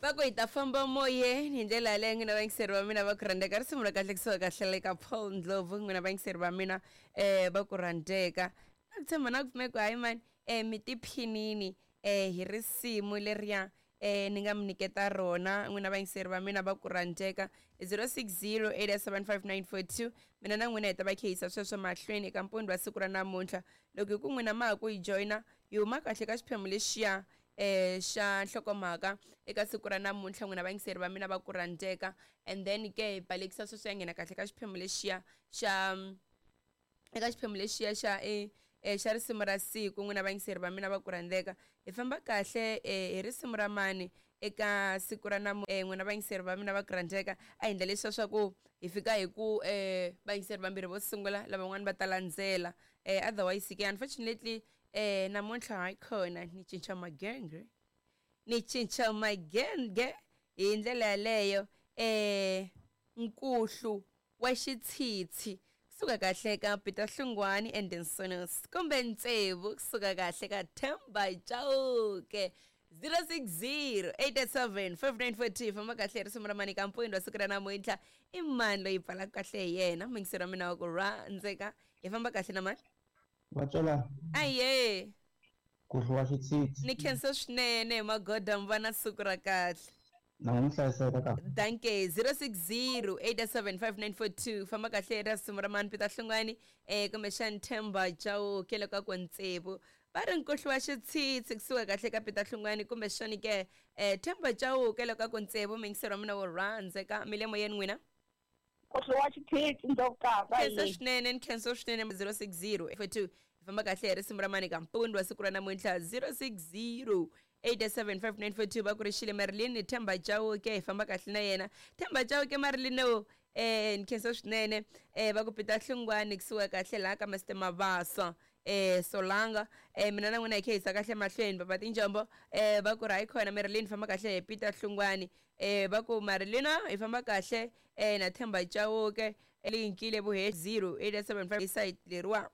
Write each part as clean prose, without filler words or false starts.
Bako itafamba moye nindlela le ngina bangiserwa mina bakurandeka risimula kahle kusuka kahle le ka Paul Ndlovu ngina bangiserwa mina bakurandeka nakuthemba nakuvumeka hayi man mitiphinini hi risimu leriya ni nga mi nyiketa rona n'wina vangiseri mina bakurandeka 0608759942 mina na n'wina hi ta va kheyisa sweswo mahlweni eka mpundwa wa siku ra namuntlha loko hi ku n'wina ma ha ku hi joyina hi huma kahle ka xiphemu lexiya xa nhlokomhaka eka siku ra namuntlha n'wina vangiseri va mina bakurandeka and then ke hi balekisa sweswo ya nghena kahle ka xiphemu lexiya xa eka xiphemu lexiya xa xa risimu ra siku n'wina vangiseri va mina bakurandeka hi famba kahle hi risimu ra mani eka siku ra n'wina vangiseri va mina bakurandeka a hi endla leswiya swa ku hi fika hi ku vangiseri vambirhi vo sungula lavan'wani va ta landzela otherwise ke unfortunately namuntlha hayi khona ni cinca magenge hi ndlela yaleyo nkuhlu wa xitshitshi kusuka kahle ka Peter Hlungwane and Sonos kumbe ntsevu kusuka kahle ka Themba Chauke 06087594 famba kahle risimu ra mani ka mpundwa wa siku ra namuntlha i mani loyi pfalaka kahle hi yena mingisero wa mina wa ku rhandzeka hi famba kahle na mani Vatswala aye kuhluwa xitshitshi ni khensa swinene magoda mi va na siku ra kahle na n'wi hlayiseka ka danke 0608759942 famba kahle risimu ra mani Peter Hlungwane kumbe xani Themba Chauke loko ku ntsevu va ri nkuhlu wa xitshitshi kusuka kahle ka Peter Hlungwane kumbe xani ke Themba Chauke loko ku ntsevu mingisero wa mina wo rhandzeka milemo yeni n'wina kuhlu wa xitshitshi ndokaka khensa swinene ni khensa swinene 06042 famba kahle risimu ra mani ka mpundwa wa siku ra namuntlha 0608759942 va ku ri Shile Marilyn ni Themba Chauke hi famba kahle na yena Themba Chauke Marilyn ni khensa swinene va ku Peter Hlungwane kusuka kahle laha ka Mr Mabasa Solanga mina na n'wina hi kheyisa kahle mahlweni baba tinjombo va ku ri hayi khona Marilyn famba kahle hi Peter Hlungwane va ku Marilyn hi famba kahle na Themba Chauke linkile vuhe 0875 site leriwa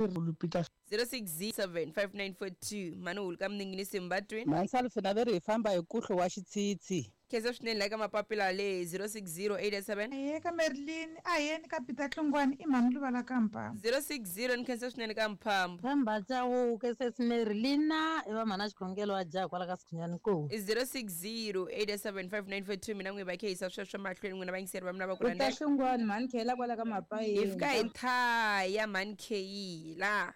06075942 mani hulka mningini simbatweni mansalo fina veri hi famba hi kuhlu wa xitshitshi khensa swinene la ka mapapila le 060887 aye ka Marilyn ayeni ka Peter Hlungwane i mani luvala ka mpambo 060 ni khensa swinene ka mphambo Themba Chauke sesi Marilyn i va mana xikhongelo wa jaha kwala ka Sikhunyani ko 0608875942 mina n'wi va kheyisa sweswo mahlweni n'wina vangiseri va mina va ku Peter Hlungwane mani khela kwala ka mapayi hi fika hi nthaya mani kheyila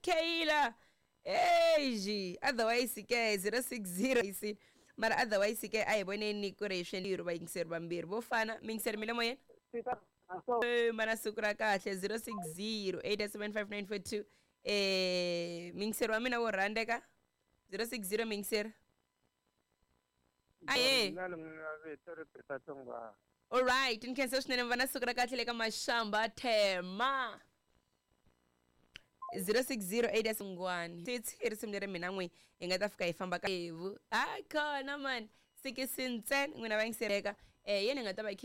eji otherwise ke 060 mara otherwise ke a hi voneni ku ri hi swendiro vayingiseri vambirhi vo fana mingiseri milemo yena mana siku ra kahle 0608875942 mingiseri wa mina wo rhandeka 060 mingiseri aye alright ni khensa swinene mi va na siku ra kahle le ka Mashamba Thema 0608 Hlungwane titsi risimu leri mina n'wi hi nga ta fika hi famba ka evu hayi khona man 6 n'wina va yingisereka yeni hi nga ta va